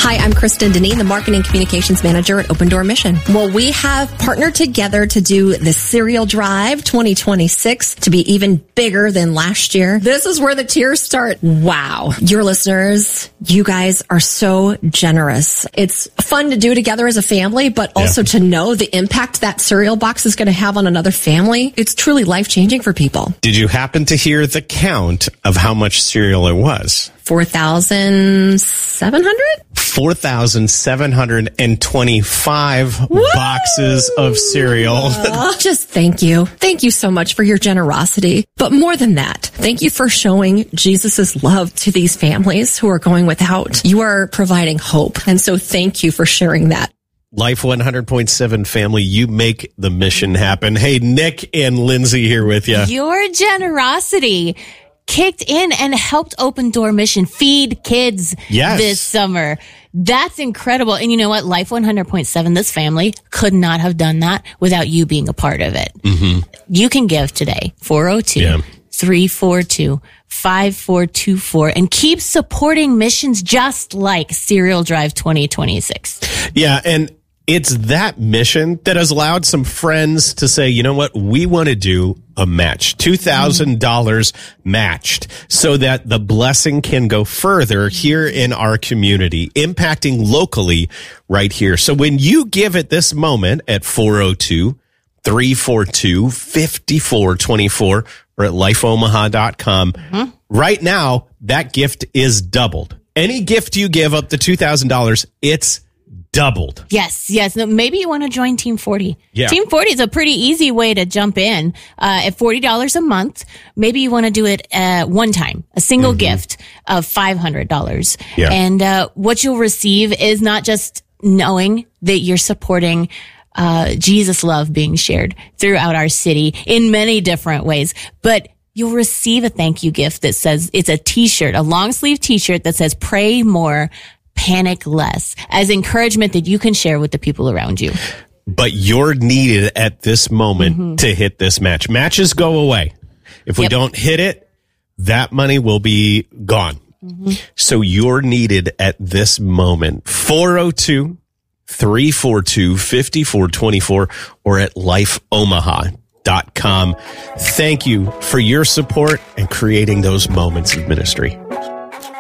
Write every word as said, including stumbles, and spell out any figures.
Hi, I'm Kristen Deneen, the Marketing Communications Manager at Open Door Mission. Well, we have partnered together to do the Cereal Drive twenty twenty-six to be even bigger than last year. This is where the tears start. Wow. Your listeners, you guys are so generous. It's fun to do together as a family, but also yeah. to know the impact that cereal box is going to have on another family. It's truly life-changing for people. Did you happen to hear the count of how much cereal it was? four thousand seven hundred? four thousand seven hundred twenty-five Woo! Boxes of cereal. Just thank you. Thank you so much for your generosity. But more than that, thank you for showing Jesus' love to these families who are going without. You are providing hope. And so thank you for sharing that. Life one hundred point seven family, you make the mission happen. Hey, Nick and Lindsay here with you. Your generosity kicked in and helped Open Door Mission feed kids yes. this summer. That's incredible. And you know what? Life one hundred point seven, this family could not have done that without you being a part of it. Mm-hmm. You can give today, four oh two, three four two, five four two four, and keep supporting missions just like Cereal Drive twenty twenty-six. Yeah, and it's that mission that has allowed some friends to say, you know what, we want to do a match, two thousand dollars matched, so that the blessing can go further here in our community, impacting locally right here. So when you give at this moment at four oh two, three four two, five four two four or at life omaha dot com, mm-hmm. right now, that gift is doubled. Any gift you give up to two thousand dollars, it's doubled. Yes, yes. No, maybe you want to join Team forty. Yeah. Team forty is a pretty easy way to jump in uh, at forty dollars a month. Maybe you want to do it uh, one time, a single mm-hmm. gift of five hundred dollars. Yeah. And uh, what you'll receive is not just knowing that you're supporting uh, Jesus' love being shared throughout our city in many different ways, but you'll receive a thank you gift that says, it's a t-shirt, a long sleeve t-shirt that says, pray more, panic less, as encouragement that you can share with the people around you. But you're needed at this moment mm-hmm. to hit this match. Matches go away. If we yep. don't hit it, that money will be gone. Mm-hmm. So you're needed at this moment. four oh two, three four two, five four two four or at life omaha dot com. Thank you for your support and creating those moments of ministry.